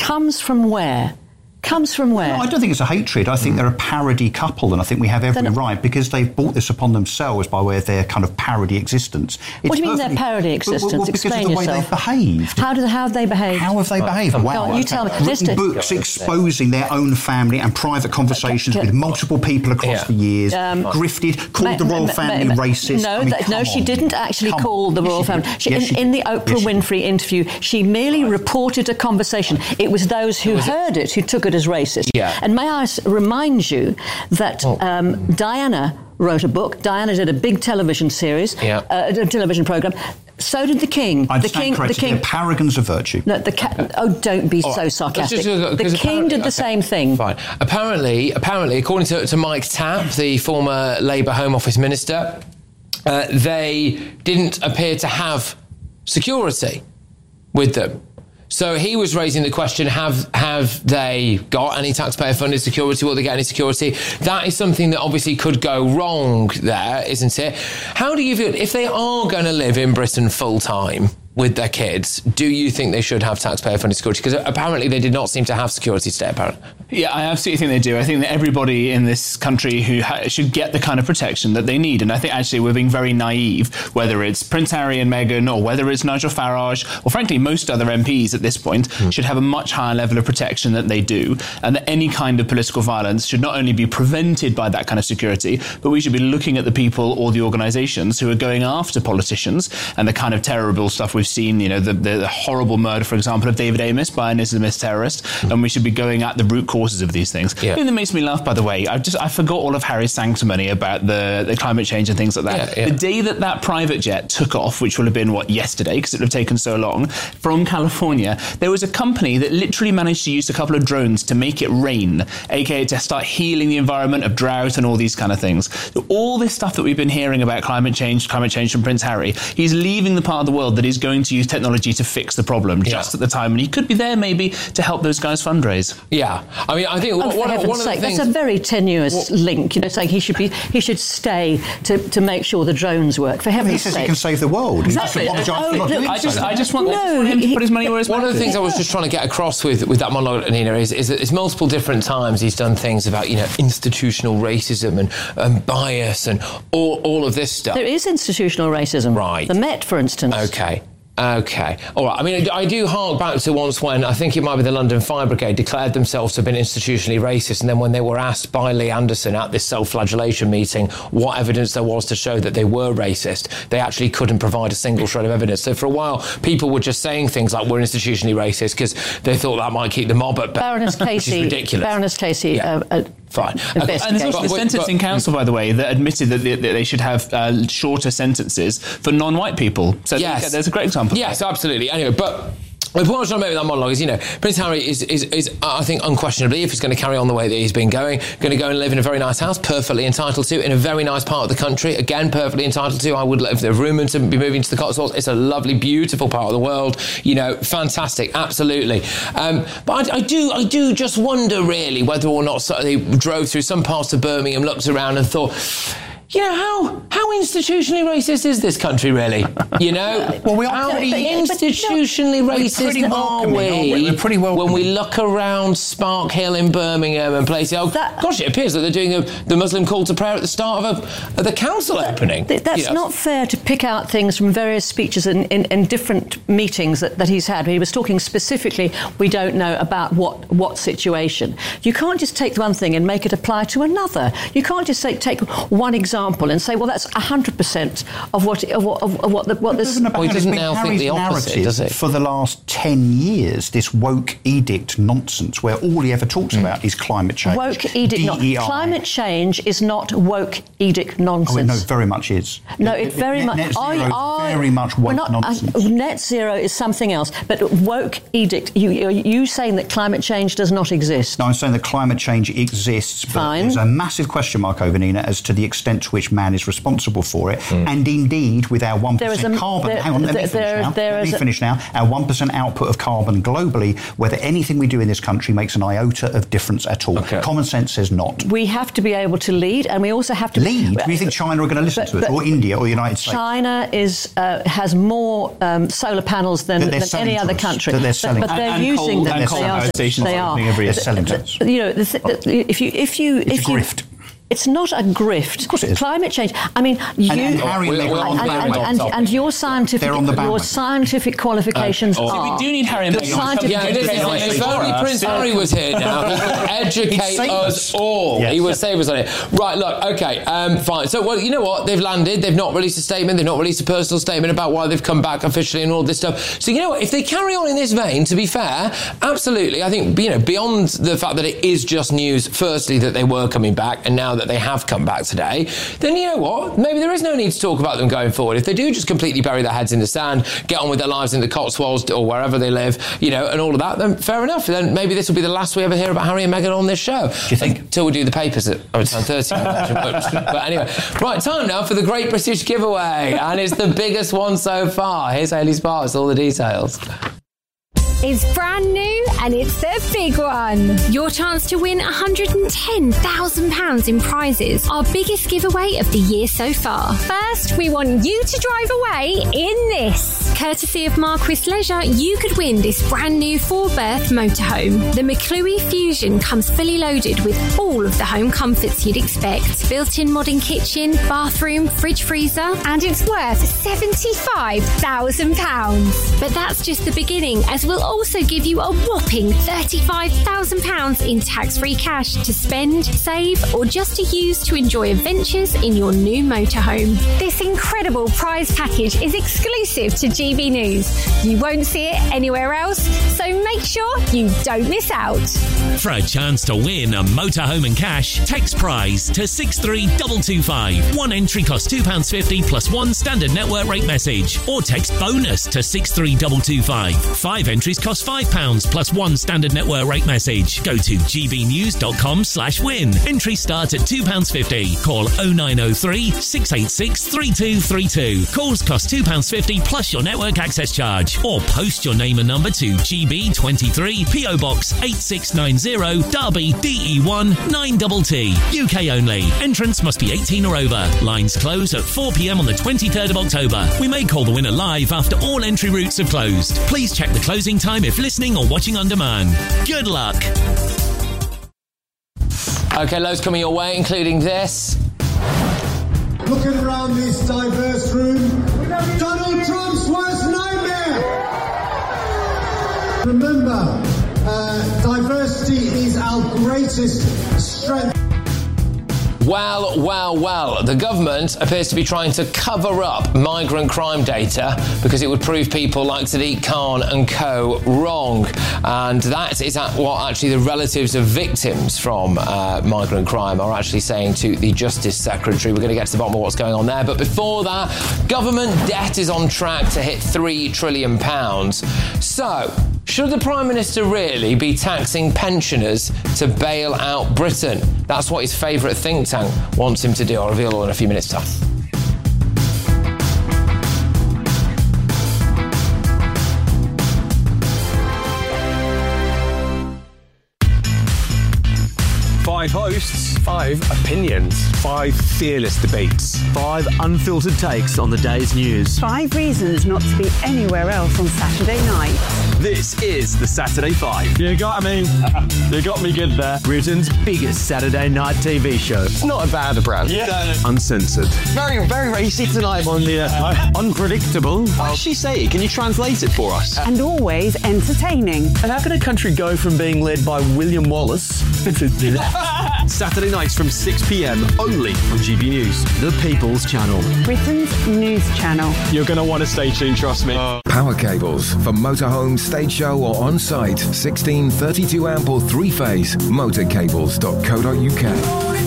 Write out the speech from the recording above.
comes from where? No, I don't think it's a hatred. I think they're a parody couple, and I think we have every right, because they've brought this upon themselves by way of their kind of parody existence. What do you mean their parody existence? Well, because Explain of the way yourself. they've behaved. How have they behaved? How have they behaved? Wow. On, you tell me. Written books exposing their own family and private conversations with multiple people across the years. Grifted, called the royal family racist. No, she didn't actually call the royal family. In the Oprah Winfrey interview, she merely reported a conversation. It was those who heard it who took it as racist. Yeah. And may I remind you that Diana wrote a book. Diana did a big television series, a television program. So did the King. The King. Paragons of virtue. No, don't be so sarcastic. The King did the same thing. Fine. Apparently, according to Mike Tapp, the former Labour Home Office minister, they didn't appear to have security with them. So he was raising the question, have they got any taxpayer-funded security? Will they get any security? That is something that obviously could go wrong there, isn't it? How do you feel, if they are going to live in Britain full-time with their kids, do you think they should have taxpayer-funded security? Because apparently they did not seem to have security today, apparently. Yeah, I absolutely think they do. I think that everybody in this country who should get the kind of protection that they need. And I think actually we're being very naive, whether it's Prince Harry and Meghan or whether it's Nigel Farage or frankly most other MPs at this point should have a much higher level of protection than they do. And that any kind of political violence should not only be prevented by that kind of security, but we should be looking at the people or the organisations who are going after politicians and the kind of terrible stuff we've seen, the horrible murder, for example, of David Amess by an Islamist terrorist. And we should be going at the root causes of these things. The thing that makes me laugh, by the way, I forgot all of Harry's sanctimony about the climate change and things like that. The day that private jet took off, which will have been, yesterday, because it would have taken so long, from California, there was a company that literally managed to use a couple of drones to make it rain, aka to start healing the environment of drought and all these kind of things. So all this stuff that we've been hearing about climate change from Prince Harry, he's leaving the part of the world that is going to use technology to fix the problem just at the time, and he could be there maybe to help those guys fundraise. I mean, I think one of the things, that's a very tenuous link. Saying he should stay to make sure the drones work. For heaven's sake, he says he can save the world. Exactly. I just want him to put his money where his mouth is. One of the things I was just trying to get across with that monologue, Nina, is that it's multiple different times he's done things about institutional racism and bias and all of this stuff. There is institutional racism, right? The Met, for instance. Okay. All right. I mean, I do hark back to once when, I think it might be the London Fire Brigade, declared themselves to have been institutionally racist. And then when they were asked by Lee Anderson at this self-flagellation meeting what evidence there was to show that they were racist, they actually couldn't provide a single shred of evidence. So for a while, people were just saying things like, we're institutionally racist, because they thought that might keep the mob at bay. Baroness Casey. Which is ridiculous. Baroness Casey. Fine. And there's also the Sentencing Council, by the way, that admitted that they should have shorter sentences for non-white people. So there's a great example. Yes, absolutely. Anyway, but the point I was trying to make with that monologue is, Prince Harry is I think, unquestionably, if he's going to carry on the way that he's been going to go and live in a very nice house, perfectly entitled to, in a very nice part of the country, again, perfectly entitled to. I would, if there's room to be moving to the Cotswolds, it's a lovely, beautiful part of the world, fantastic, absolutely. But I do just wonder, really, whether or not they drove through some parts of Birmingham, looked around and thought, how institutionally racist is this country, really? Well, we are how institutionally racist are we? We're pretty welcoming. When we look around Spark Hill in Birmingham and places, it appears that they're doing the Muslim call to prayer at the start of the council opening. That's not fair to pick out things from various speeches in different meetings that he's had. He was talking specifically, we don't know about what situation. You can't just take one thing and make it apply to another. You can't just take one example and say, well, that's 100% of what this... Well, he doesn't now think the opposite, does he? For the last 10 years, this woke edict nonsense, where all he ever talks about is climate change. Woke edict nonsense. Climate change is not woke edict nonsense. Oh, no, it very much is. No, it very much... Net zero very much woke nonsense. Net zero is something else, but woke edict, you saying that climate change does not exist? No, I'm saying that climate change exists, but there's a massive question mark over, Nina, as to the extent to which man is responsible for it. And indeed, with our 1% carbon... hang on, let me finish now. Our 1% output of carbon globally, whether anything we do in this country makes an iota of difference at all. Okay. Common sense says not. We have to be able to lead, and we also have to... Lead? Do you think China are going to listen to us? Or India or the United States? China has more solar panels than any other country. But they're using them. They are. They're selling to us. You know, if you... It's a grift. It's not a grift. Of course it is. Climate change. I mean, and your scientific qualifications are. We do need Harry and Meghan. If only Prince Harry was here now, he would educate us all. Yes. He would save us on it. Right, look, okay, fine. So, well, you know what? They've landed. They've not released a statement. They've not released a personal statement about why they've come back officially and all this stuff. So, you know what? If they carry on in this vein, to be fair, absolutely, I think, you know, beyond the fact that it is just news, firstly, that they were coming back, and now that they have come back today, then you know what? Maybe there is no need to talk about them going forward. If they do just completely bury their heads in the sand, get on with their lives in the Cotswolds or wherever they live, you know, and all of that, then fair enough. Then maybe this will be the last we ever hear about Harry and Meghan on this show. Do you think? Until we do the papers at 10:30. But anyway, right, time now for the Great British Giveaway, and it's the biggest one so far. Here's Hayley Sparks, all the details. It's brand new and it's the big one. Your chance to win £110,000 in prizes. Our biggest giveaway of the year so far. First, we want you to drive away in this. Courtesy of Marquis Leisure, you could win this brand new 4-berth motorhome. The McClue Fusion comes fully loaded with all of the home comforts you'd expect. Built-in modern kitchen, bathroom, fridge freezer, and it's worth £75,000. But that's just the beginning, as we'll also give you a whopping £35,000 in tax-free cash to spend, save, or just to use to enjoy adventures in your new motorhome. This incredible prize package is exclusive to GB News. You won't see it anywhere else, so make sure you don't miss out. For a chance to win a motorhome and cash, text prize to 63225. One entry costs £2.50 plus one standard network rate message, or text bonus to 63225. 5 entries cost £5 plus one standard network rate message. Go to gbnews.com/win. Entries start at £2.50. Call 0903 686 3232. Calls cost £2.50 plus your network access charge. Or post your name and number to GB23 PO Box 8690 Derby DE1 9TT. UK only. Entrance must be 18 or over. Lines close at 4 p.m. on the 23rd of October. We may call the winner live after all entry routes have closed. Please check the closing time if listening or watching on demand. Good luck. Okay, loads coming your way, including this. Looking around this diverse room, Donald Trump's worst nightmare. Remember, diversity is our greatest strength. Well, the government appears to be trying to cover up migrant crime data because it would prove people like Sadiq Khan and co wrong. And that is what actually the relatives of victims from migrant crime are actually saying to the Justice Secretary. We're going to get to the bottom of what's going on there. But before that, government debt is on track to hit £3 trillion. So, should the Prime Minister really be taxing pensioners to bail out Britain? That's what his favourite think tank wants him to do. I'll reveal all in a few minutes' time. Five hosts, 5 opinions, 5 fearless debates, 5 unfiltered takes on the day's news. 5 reasons not to be anywhere else on Saturday night. This is the Saturday 5. You got me. You got me good there. Britain's biggest Saturday night TV show. It's not a bad brand. Yeah. Uncensored. Very, very racy tonight. On the unpredictable. What did she say? Can you translate it for us? And always entertaining. And how can a country go from being led by William Wallace to Saturday nights from 6 p.m. only on GB News, the People's Channel. Britain's news channel. You're going to want to stay tuned, trust me. Power cables for motorhome, stage show or on-site. 16, 32 amp or 3-phase. Motorcables.co.uk.